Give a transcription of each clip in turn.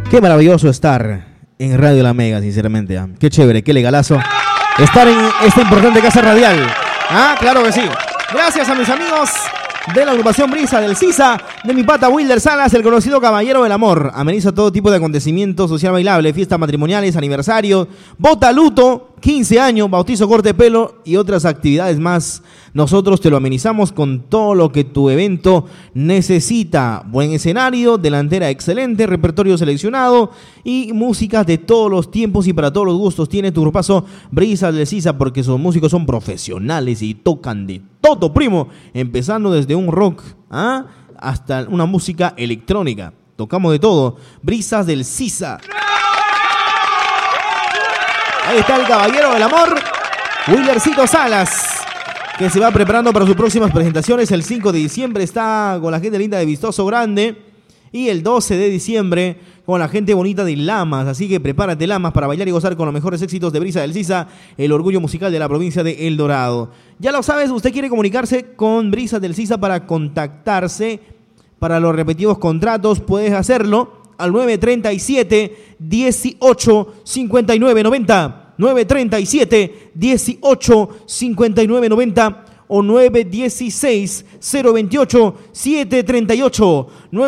Qué maravilloso estar en Radio La Mega, sinceramente. ¿Eh? Qué chévere, qué legalazo estar en esta importante casa radial. Ah, claro que sí. Gracias a mis amigos de la agrupación Brisa del Sisa, de mi pata Wilder Salas, el conocido caballero del amor. Ameniza todo tipo de acontecimientos social bailable, fiestas matrimoniales, aniversarios, bota, luto, 15 años, bautizo, corte de pelo y otras actividades más. Nosotros te lo amenizamos con todo lo que tu evento necesita. Buen escenario, delantera excelente, repertorio seleccionado y músicas de todos los tiempos y para todos los gustos. Tiene tu grupazo Brisa del Sisa porque sus músicos son profesionales y tocan de todo, primo. Empezando desde un rock hasta una música electrónica. Tocamos de todo. Brisas del Sisa. Ahí está el caballero del amor, Wildercito Salas, que se va preparando para sus próximas presentaciones. El 5 de diciembre está con la gente linda de Vistoso Grande y el 12 de diciembre con la gente bonita de Lamas. Así que prepárate, Lamas, para bailar y gozar con los mejores éxitos de Brisa del Sisa, el orgullo musical de la provincia de El Dorado. Ya lo sabes, usted quiere comunicarse con Brisa del Sisa para contactarse para los repetidos contratos, puedes hacerlo al 937-18-59-90. 937-18-59-90 o 916-028-738.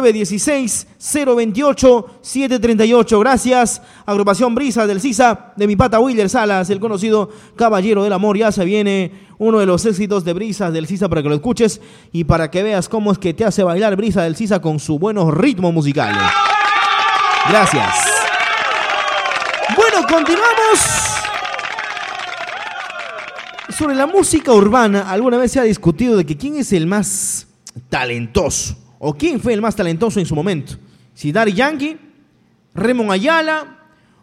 916-028-738. Gracias, agrupación Brisa del Sisa, de mi pata Wilder Salas, el conocido caballero del amor. Ya se viene uno de los éxitos de Brisa del Sisa para que lo escuches y para que veas cómo es que te hace bailar Brisa del Sisa con sus buenos ritmos musicales. Gracias. Bueno, continuamos. Sobre la música urbana, alguna vez se ha discutido de que quién es el más talentoso o quién fue el más talentoso en su momento. Si Daddy Yankee, Raymond Ayala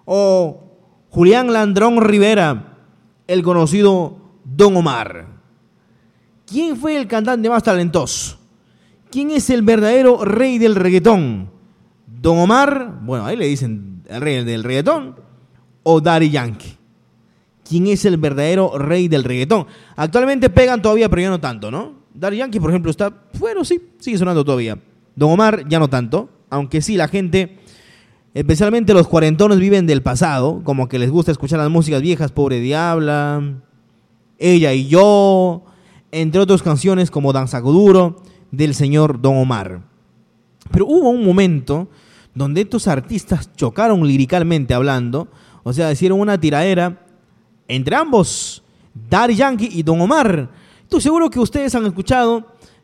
o Julián Landrón Rivera, el conocido Don Omar. ¿Quién fue el cantante más talentoso? ¿Quién es el verdadero rey del reggaetón? ¿Don Omar? Bueno, ahí le dicen el rey del reggaetón. ¿O Daddy Yankee? ¿Quién es el verdadero rey del reggaetón? Actualmente pegan todavía, pero ya no tanto, ¿no? Daddy Yankee, por ejemplo, está... Bueno, sí, sigue sonando todavía. Don Omar ya no tanto, aunque sí la gente, especialmente los cuarentones, viven del pasado, como que les gusta escuchar las músicas viejas, Pobre Diabla, Ella y Yo, entre otras canciones como Danza Kuduro, del señor Don Omar. Pero hubo un momento donde estos artistas chocaron líricamente hablando, o sea, hicieron una tiradera entre ambos, Daddy Yankee y Don Omar. Estoy seguro que ustedes han escuchado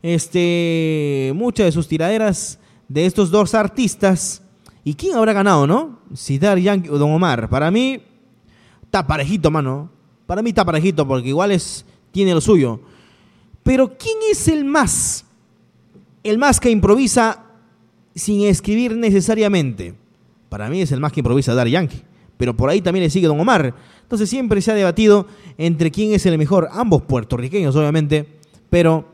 muchas de sus tiraderas de estos dos artistas. ¿Y quién habrá ganado, no? Si Daddy Yankee o Don Omar. Para mí está parejito, mano. Para mí está parejito porque igual tiene lo suyo. Pero ¿quién es el más? El más que improvisa sin escribir necesariamente. Para mí es el más que improvisa Daddy Yankee. Pero por ahí también le sigue Don Omar. Entonces siempre se ha debatido entre quién es el mejor. Ambos puertorriqueños, obviamente, pero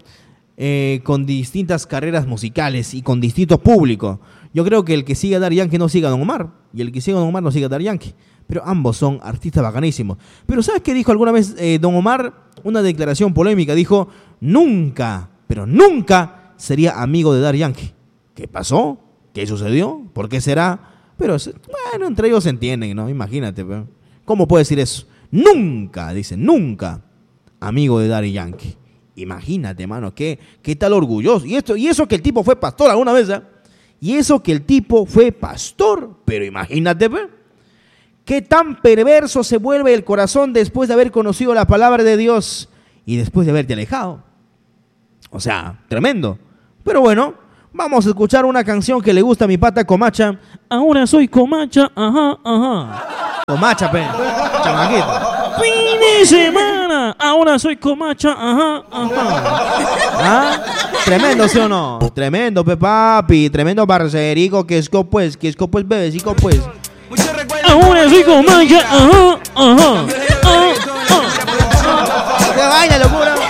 con distintas carreras musicales y con distinto público. Yo creo que el que sigue a Daddy Yankee no sigue a Don Omar. Y el que sigue a Don Omar no sigue a Daddy Yankee. Pero ambos son artistas bacanísimos. Pero ¿sabes qué dijo alguna vez Don Omar? Una declaración polémica. Dijo, nunca, pero nunca sería amigo de Daddy Yankee. ¿Qué pasó? ¿Qué sucedió? ¿Por qué será? Pero, bueno, entre ellos se entienden, ¿no? Imagínate, ¿pero? ¿Cómo puede decir eso? Nunca, dice, nunca amigo de Daddy Yankee. Imagínate, mano, qué tal orgulloso. Y eso que el tipo fue pastor alguna vez, ¿eh? Y eso que el tipo fue pastor. Pero imagínate, ¿pero? Qué tan perverso se vuelve el corazón después de haber conocido la palabra de Dios y después de haberte alejado. O sea, tremendo. Pero bueno, vamos a escuchar una canción que le gusta a mi pata Comacha. Ahora soy Comacha, ajá, ajá. Comacha, pe, chamaquito. Fin de semana, ahora soy Comacha, ajá, ajá. ¿Ah? Tremendo, ¿sí o no? Tremendo, pe, papi. Tremendo parcerico, que esco pues, bebecico, pues. Ahora soy Comacha, ajá, ajá. ¡Qué vaina, locura!